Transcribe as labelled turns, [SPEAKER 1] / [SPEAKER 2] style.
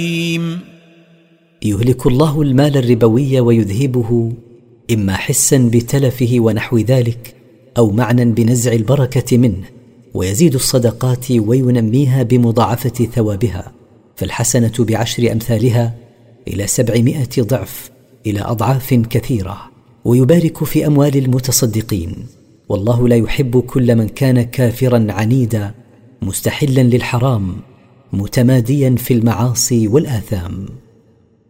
[SPEAKER 1] يهلك الله المال الربوي ويذهبه إما حسا بتلفه ونحو ذلك، أو معنى بنزع البركة منه، ويزيد الصدقات وينميها بمضاعفة ثوابها، فالحسنة ب10 أمثالها إلى 700 ضعف، إلى أضعاف كثيرة، ويبارك في أموال المتصدقين. والله لا يحب كل من كان كافرا عنيدا مستحلا للحرام متماديا في المعاصي والآثام.